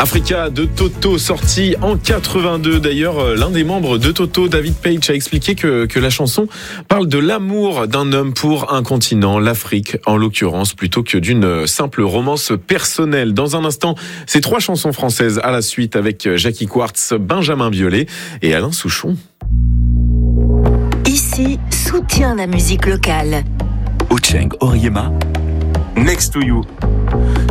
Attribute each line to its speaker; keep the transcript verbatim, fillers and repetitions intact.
Speaker 1: Africa de Toto, sorti en quatre-vingt-deux. D'ailleurs, l'un des membres de Toto, David Page, a expliqué que, que la chanson parle de l'amour d'un homme pour un continent, l'Afrique en l'occurrence, plutôt que d'une simple romance personnelle. Dans un instant, ces trois chansons françaises à la suite avec Jackie Quartz, Benjamin Biolay et Alain Souchon.
Speaker 2: Ici, soutient la musique locale.
Speaker 3: Ocheng Oriema, Next to You.